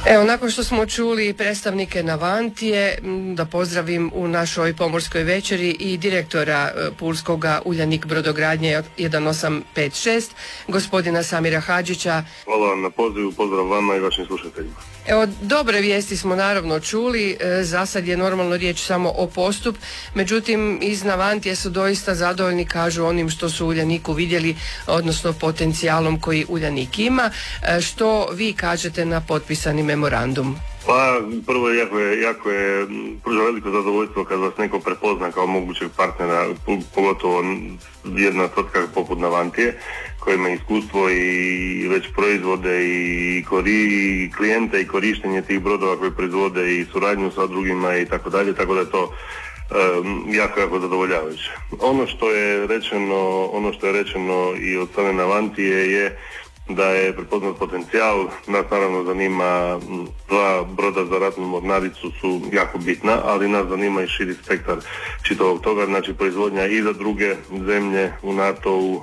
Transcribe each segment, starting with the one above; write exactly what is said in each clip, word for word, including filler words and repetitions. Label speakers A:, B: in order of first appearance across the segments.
A: Evo, nakon što smo čuli predstavnike Navantije, da pozdravim u našoj pomorskoj večeri i direktora Pulskoga Uljanik brodogradnje jedan osam pet šest, gospodina Samira Hadžića.
B: Hvala vam na pozivu, pozdrav vama i vašim slušateljima.
A: Evo, dobre vijesti smo naravno čuli, za sad je normalno riječ samo o postup, međutim iz Navantije su doista zadovoljni, kažu, onim što su u Uljaniku vidjeli, odnosno potencijalom koji Uljanik ima. Što vi kažete na potpisani memorandum?
B: Pa prvo jako je, jako je pruža veliko zadovoljstvo kad vas neko prepozna kao mogućeg partnera, pogotovo jedna tvrtka poput Navantije koja ima iskustvo i već proizvode i, kori, i klijente i korištenje tih brodova koji proizvode i suradnju sa drugima i tako dalje, tako da je to um, jako, jako zadovoljavajuće. Ono što je rečeno, ono što je rečeno i od strane Navantije je da je prepoznat potencijal. Nas naravno zanima, dva broda za ratnu mornaricu su jako bitna, ali nas zanima i širi spektar čitavog toga, znači proizvodnja i za druge zemlje u NATO-u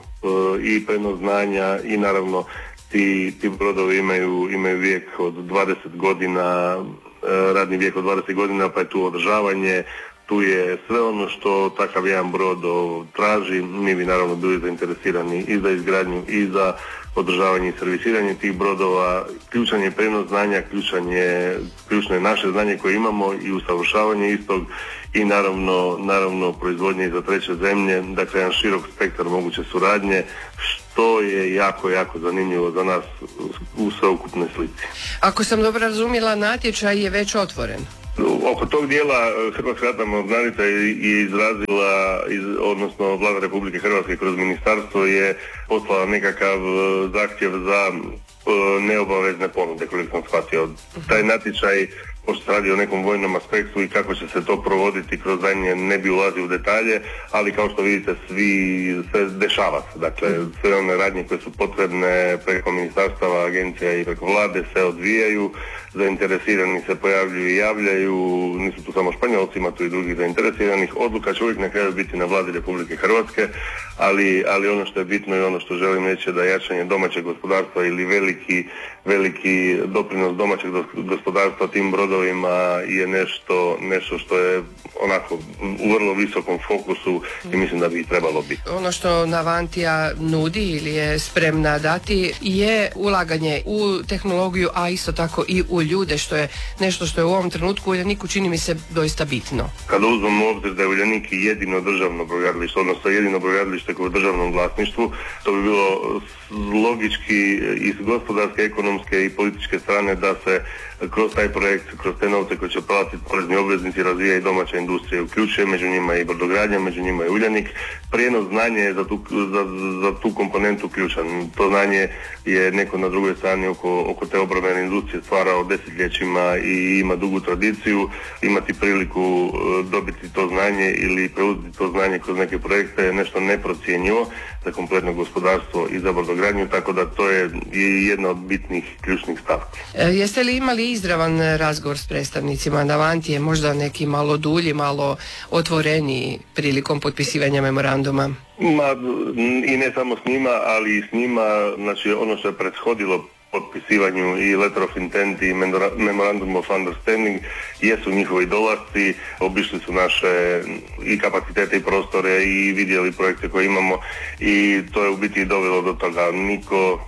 B: i prenos znanja i naravno ti, ti brodovi imaju, imaju vijek od dvadeset godina, radni vijek od dvadeset godina, pa je tu održavanje, tu je sve ono što takav jedan brod traži. Mi bi naravno bili zainteresirani i za izgradnju i za održavanje i servisiranje tih brodova. Ključan je prenos znanja, ključan je, ključno je naše znanje koje imamo i usavršavanje istog i naravno, naravno proizvodnje i za treće zemlje, dakle jedan širok spektar moguće suradnje, što je jako, jako zanimljivo za nas u sveukupnoj slici.
A: Ako sam dobro razumjela, natječaj je već otvoren.
B: Oko tog dijela Hrvatska ratna mornarica je izrazila, iz, odnosno Vlada Republike Hrvatske kroz ministarstvo je poslala nekakav zahtjev za neobavezne ponude, koliko sam shvatio. Taj natječaj, pošto se radi o nekom vojnom aspektu i kako će se to provoditi kroz zadnje, ne bi ulazio u detalje, ali kao što vidite svi se dešava se. Dakle, sve one radnje koje su potrebne preko ministarstava, agencija i preko vlade se odvijaju, zainteresirani se pojavljuju i javljaju, nisu tu samo Španjolci, ima tu i drugih zainteresiranih. Odluka će uvijek na kraju biti na Vladi Republike Hrvatske, ali, ali ono što je bitno i ono što želim reći je da jačanje domaćeg gospodarstva ili veliki, veliki doprinos domaćeg gospodarstva tim brodovima je nešto, nešto što je onako u vrlo visokom fokusu i mislim da bi trebalo biti.
A: Ono što Navantija nudi ili je spremna dati je ulaganje u tehnologiju, a isto tako i u ljude, što je nešto što je u ovom trenutku u Uljaniku čini mi se doista bitno.
B: Kada uzmemo u obzir da je Uljanik jedino državno brodogradilište, odnosno jedino brodogradilište koje je u državnom vlasništvu, to bi bilo logički iz gospodarske, ekonomske i političke strane da se kroz taj projekt, kroz te novce koje će platiti porezni obveznici, razvija i domaća industrija, uključuje među njima i brodogradnja, među njima i Uljanik. Prijenos znanja je za tu, za, za tu komponentu ključan. To znanje je neko na drugoj strani oko, oko te obrambene industrije stvarao desetljećima i ima dugu tradiciju. Imati priliku dobiti to znanje ili preuzeti to znanje kroz neke projekte je nešto neprocjenjivo za kompletno gospodarstvo i za brodogradnju, tako da to je jedna od bitnih ključnih stavki.
A: E, jeste li imali izravan razgovor s predstavnicima Navantije, možda neki malo dulji, malo otvoreniji prilikom potpisivanja memoranduma?
B: Ma, i ne samo s njima, ali i s njima, znači ono što je prethodilo potpisivanju i letter of intent i memorandum of understanding jesu njihovi dolasci, obišli su naše i kapacitete i prostore i vidjeli projekte koje imamo i to je u biti dovelo do toga. Niko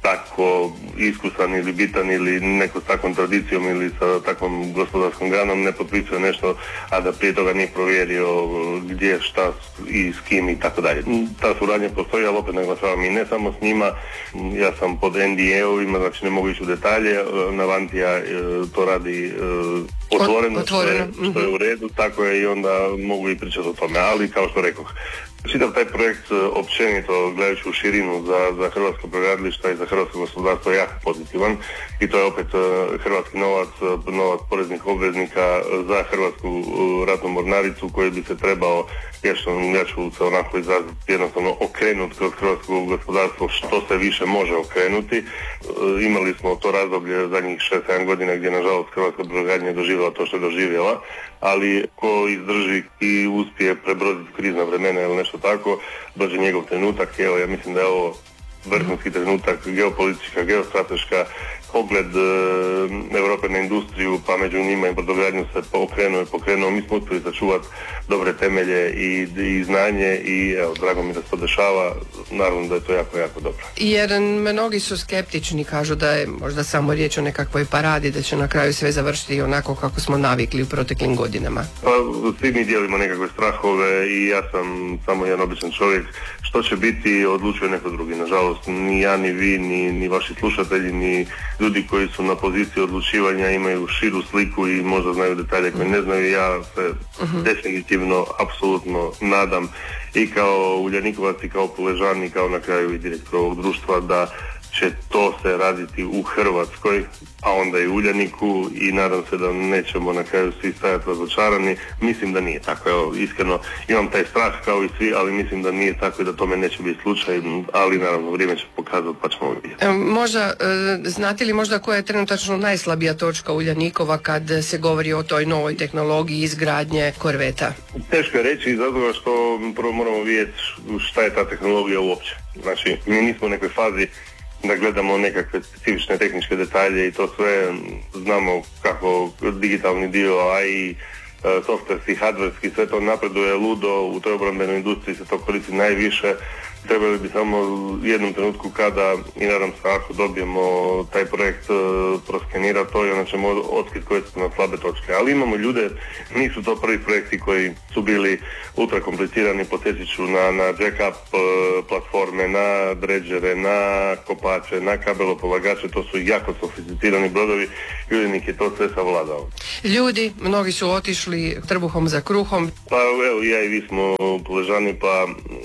B: tako iskusan ili bitan ili neko s takvom tradicijom ili sa takvom gospodarskom granom ne potpisuje nešto, a da prije toga nije provjerio gdje, šta i s kim i tako dalje. Ta suradnja postoji, ali opet naglašavam i ne samo s njima. Ja sam pod en de a-ovima, znači ne mogu ići u detalje. Navantija to radi otvoreno, otvoreno. Što, je, što je u redu, tako je i onda mogu i pričati o tome, ali kao što rekoh, čitav taj projekt općenito gledajući u širinu za, za hrvatsko brodogradilište i za hrvatsko gospodarstvo je jako pozitivan i to je opet hrvatski novac, novac poreznih obveznika za hrvatsku ratnu mornaricu koji bi se trebao, ja ću, ja ću se onako izraziti, jednostavno okrenuti kroz hrvatsko gospodarstvo što se više može okrenuti. Imali smo to razdoblje zadnjih šest sedam godina gdje nažalost hrvatska brodogradnja je doživjela to što je doživjela, ali ko izdrži i uspije prebroditi krizna vremena ili nešto tako, dođe njegov trenutak. Evo, ja mislim da je ovo vrhunski trenutak, geopolitička, geostrateška pogled e, Europe na industriju, pa među njima i brodogradnju se pokrenuo i pokrenuo. Mi smo uspjeli sačuvati dobre temelje i, i znanje i evo, drago mi da se to dešava, naravno da je to jako, jako dobro.
A: Jer mnogi su skeptični, kažu da je možda samo riječ o nekakvoj paradi, da će na kraju sve završiti onako kako smo navikli u proteklim godinama.
B: Pa svi mi dijelimo nekakve strahove i ja sam samo jedan običan čovjek. Što će biti, odlučuje neko drugi. Nažalost, ni ja, ni vi, ni, ni vaši slušatelji, ni ljudi koji su na poziciji odlučivanja imaju širu sliku i možda znaju detalje koje ne znaju. Ja se uh-huh. definitivno, apsolutno nadam i kao Uljanikovac i kao Puležan i kao na kraju i direktor ovog društva da će to se raditi u Hrvatskoj, a onda i u Uljaniku i nadam se da nećemo na kraju svi stajati razočarani. Mislim da nije tako, evo, iskreno imam taj strah kao i svi, ali mislim da nije tako i da tome neće biti slučaj, ali naravno vrijeme će pokazati pa ćemo vidjeti.
A: Možda, e, znate li možda koja je trenutačno najslabija točka Uljanikova kad se govori o toj novoj tehnologiji izgradnje korveta?
B: Teško je reći, zato što prvo moramo vidjeti šta je ta tehnologija uopće. Znači, mi nismo u nekoj fazi da gledamo nekakve specifične tehničke detalje i to sve, znamo kako digitalni dio, a i softverski, hardverski, sve to napreduje ludo, u toj obrambenoj industriji se to koristi najviše. Trebali bi samo u jednom trenutku kada, i nadam se ako dobijemo taj projekt proskenirati to i onda ćemo otkriti koje su na slabe točke. Ali imamo ljude, nisu to prvi projekti koji su bili ultra komplicirani, podsjetit ću na, na jack-up platforme, na dredžere, na kopače, na kabelopolagače, to su jako sofisticirani brodovi i Uljanik je to sve savladao.
A: Ljudi, mnogi su otišli trbuhom za kruhom.
B: Pa evo, ja i vi smo Puležani, pa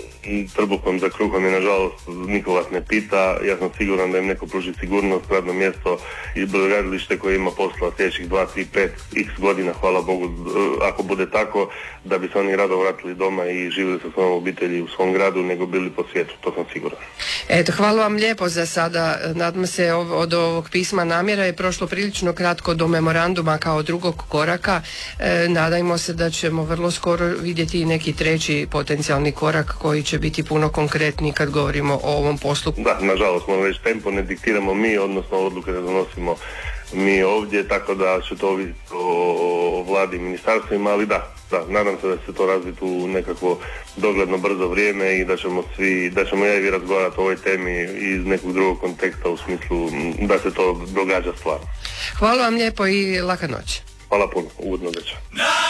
B: trbuhom za kruhom je nažalost niko vas ne pita. Ja sam siguran da im neko pruži sigurnost, radno mjesto i brodogradilište koje ima posla sljedećih dva, tri, pet x godina, hvala Bogu, ako bude tako, da bi se oni rado vratili doma i živjeli sa svojom obitelji u svom gradu, nego bili po svijetu, to sam siguran.
A: Eto, hvala vam lijepo za sada. Nadam se od ovog pisma namjera je prošlo prilično kratko do memoranduma kao drugog koraka. E, nadajmo se da ćemo vrlo skoro vidjeti i neki treći potencijalni korak koji će biti puno konkretniji kad govorimo o ovom poslu.
B: Da, nažalost, možemo reći tempo ne diktiramo mi, odnosno odluke ne donosimo mi ovdje, tako da će to vidjeti o, o vladi i ministarstvima, ali da, da, nadam se da će se to razviti u nekakvo dogledno brzo vrijeme i da ćemo svi, da ćemo ja i vi razgovarati o ovoj temi iz nekog drugog konteksta u smislu da se to događa stvarno.
A: Hvala vam lijepo i laka noć.
B: Hvala puno, ugodno večer.